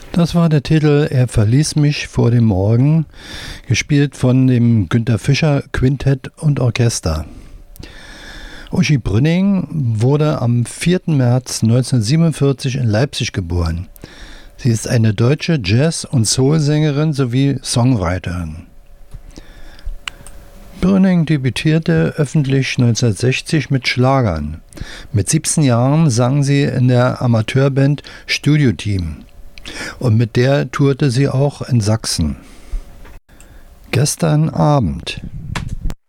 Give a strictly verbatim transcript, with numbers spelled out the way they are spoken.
Das war der Titel „Er verließ mich vor dem Morgen", gespielt von dem Günter Fischer Quintett und Orchester. Uschi Brünning wurde am vierten März neunzehnhundertsiebenundvierzig in Leipzig geboren. Sie ist eine deutsche Jazz- und Soul-Sängerin sowie Songwriterin. Brünning debütierte öffentlich neunzehnhundertsechzig mit Schlagern. Mit siebzehn Jahren sang sie in der Amateurband Studio Team. Und mit der tourte sie auch in Sachsen. Gestern Abend.